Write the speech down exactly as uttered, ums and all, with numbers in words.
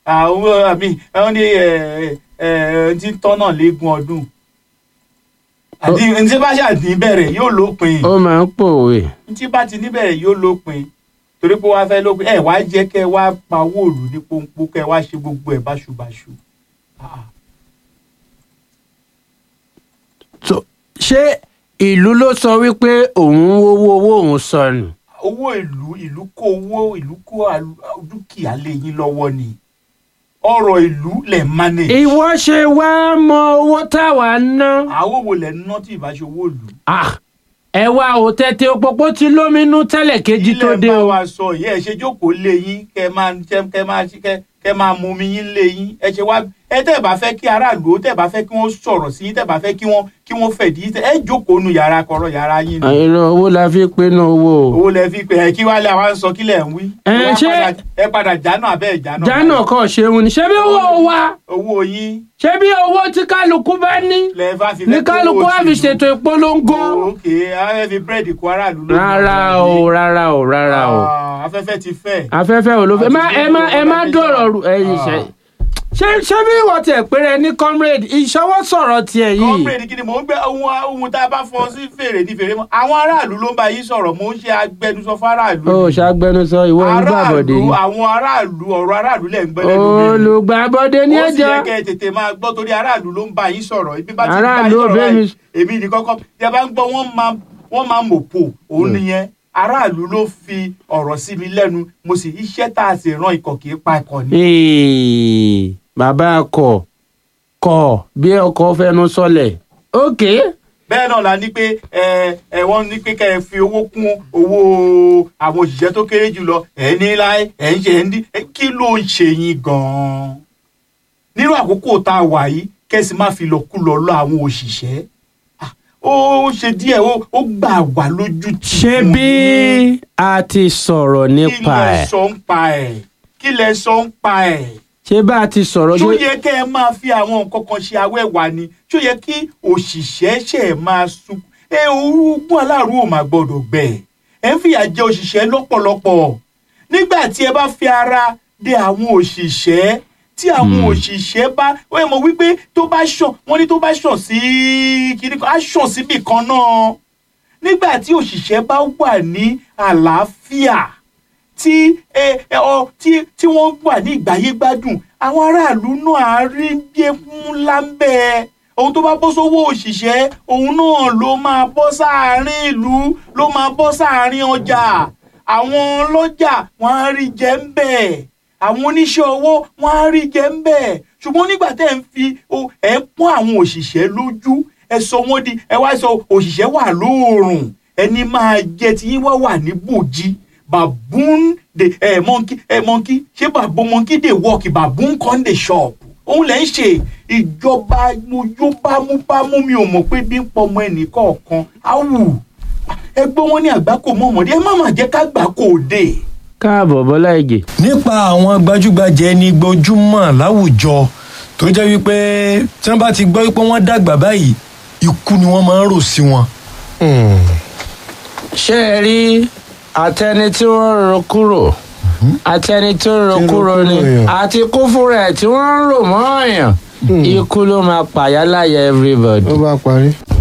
àwọn àmì àwọn ní ẹ ẹ ti tọ́nà léegun ọdún àti ntí bá ṣàdín bẹ̀rẹ̀ yóò lópin. ó máa ń pòwe. ntí bá ti níbẹ̀rẹ̀ yóò lópin torí pé wàá fẹ́ lópin ẹ wàá jẹ́ kẹ́ wàá pa owó òòlù ní pọ́npọ́ kẹ́ wàá ṣe gbogbo ẹ̀ báṣubàṣu. ṣé ìlú ló sọ wípé òun owó owó òun sọnù. owó ìlú ìlú kó owó ìlú kó dúkìá lé yín lọ́wọ́ ni ọ̀rọ̀ ìlú lẹ̀ manage. ìwọ ṣe wá mọ owó táwa ná. àwọn wo lẹ̀ ná tí ìbá ṣe owó ìlú. ẹ wá ò tètè òpópó tí lóminú tẹ́lẹ̀ kejì tó dé o. ilé bá wa sọ yìí ẹ ṣe jókòó lé yín kẹ máa kẹ máa kẹ máa mú mi yín lé yín ẹ ṣe wá ẹ tẹ́ bá fẹ́ kí aráàlú tẹ́ bá fẹ́ kí wọ́n sọ̀rọ̀ sí tẹ́ bá fẹ́ kí wọ́n kí wọ́n fẹ̀dí ẹ jókòó nu yàrá kọ̀rọ̀ yàrá yín ni. àìrọ owó la fi pe náà owó. owó lẹ fi pe ẹ kí wàá lẹ àwọn sọ kí lẹ ń wí. ẹ ṣe ẹ padà jáná abẹ́ ìjáná. jáná kọ́ ṣeun ni ṣé bí owó wa. owó yín. ṣé bí owó tí kálukú bá ní. ní kálukú á fi ṣètò ìpolongo. ok ẹ fi búrẹ́dì kó aráàlú lójú. rárá o rárá o rárá o. afẹ́fẹ́ ti fẹ́. afẹ́fẹ́ ò ló fẹ́ ẹ má ẹ má dọ̀rọ̀ ẹ̀yìn ṣe ṣé ṣé bí ìwọ tiẹ̀ péré ní comrade ìṣọwọ́ sọ̀rọ̀ tiẹ̀ yìí. comrade kí ni mò ń gbé ohun ohun tá a bá fọ sí fèrè ní fèrè mọ́ àwọn aráàlú ló ń bá yín sọ̀rọ̀ mò ń ṣe agbẹnusọ fáráàlú. ó ṣàgbẹnusọ ìwọ olùgbàbọdé ni. àwọn aráàlú ọ̀rọ̀ aráàlú lẹ̀ ń gbẹ́ lẹ́nu mi. olùgbàbọdé ní ẹjọ́. ó sì yẹ kẹ́ ẹ tètè máa gbọ́ torí aráàlú ló ń bá yín sọ̀rọ̀ ibi bá ti ń bá yín sọ̀rọ̀ èmi ní kọ́kọ́ tí a bá ń gbọ́ wọ́n máa mọ̀pò òun nìyẹn aráàlú ló fi ọ̀rọ̀ sí mi lẹ́nu mo sì iṣẹ́ tá a sì ran ikọ̀ kì í pa ikọ̀ ni. bàbá kọ kọ bí ọkọ fẹnu sọlẹ̀ ok. bẹ́ẹ̀ náà la ní pé ẹ ẹ wọ́n ní pé kẹ́ ẹ fi owó kún owó àwọn òṣìṣẹ́ tó kéré jù lọ ẹ̀ ní láì ẹ̀ ń ṣe ẹ̀ ń dín kí ló ń ṣe yín gan-an nínú àkókò tá a wà yìí kẹ́sì má fi lọ́kùlọ lọ àwọn òṣìṣẹ́ ó ṣe díẹ̀ ó gbà wá lójú tì. ṣé bí a ti sọ̀rọ̀ nípa ẹ̀. kí lẹ sọ ń pa ẹ̀ kí lẹ sọ ń pa ẹ̀. ṣé bá a ti sọ̀rọ̀. ṣó yẹ kẹ́ ẹ máa fi àwọn nǹkan kan ṣe awẹ́wà ni ṣó yẹ kí òṣìṣẹ́ ṣe máa sun ẹ orúkún aláàrú ò máa gbọ́dọ̀ gbẹ ẹ ń fìyà jẹ òṣìṣẹ́ lọ́pọ̀lọpọ̀ nígbà tí ẹ bá fi ara de àwọn òṣìṣẹ́ tí àwọn òṣìṣẹ́ bá ó yẹ mọ̀ wípé tó bá ṣàn wọ́n ní tó bá ṣàn sí kiri kan á ṣàn síbì kan náà nígbà tí òṣìṣẹ́ bá wà ní àlàáfíà tí ẹ ẹ ọ tí tí wọ́n wà ní ìgbáyé gbádùn àwọn aráàlú náà á rí bí ẹkún láńbẹ́ ohun tó bá bọ́ sówó òṣìṣẹ́ òun náà ló máa bọ́ sáàárín ìlú ló máa bọ́ sáàárín ọjà àwọn ọlọ́jà wọ́n á rí jẹ ń bẹ̀ àwọn oníṣẹ́ owó wọn á rí jẹ ń bẹ́ẹ̀ ṣùgbọ́n nígbà tẹ́ ẹ̀ ń fi ẹ̀ ń pọ́n àwọn òṣìṣẹ́ lójú ẹ sọ wọ́n di ẹ wá sọ òṣìṣẹ́ wà lóòrùn ẹni máa jẹ tí yín wá wà ní bòjì baboon de ẹ monkey ẹ monkey ṣé babo monkey dey work baboon come dey shop òun lẹ́ ń ṣe ìjọba mojú bámúbámú mi ò mọ̀ pé bí ń pọmọ ẹnì kọ̀ọ̀kan áwù ẹgbẹ́ wọn ní àgbákò mọ́mọ́dé ẹ má má jẹ́ ká gbákò dé. káàbọ̀ Bọ́lá Ìgè. nípa àwọn gbajúgbajà ẹni gbojúmọ̀ láwùjọ tó jẹ́ wípé tí wọ́n bá ti gbọ́ wípé wọ́n dàgbà báyìí ikú ni wọ́n máa ń rò sí wọn. ṣé ẹ rí àtẹni tí wọ́n ń ro kúrò àtẹni tí ó ń ro kúrò ni àti kú fúnra ẹ̀ tí wọ́n ń rò mọ́ ọ̀yàn ikú ló máa pàyà láyà everybody. ó bá parí.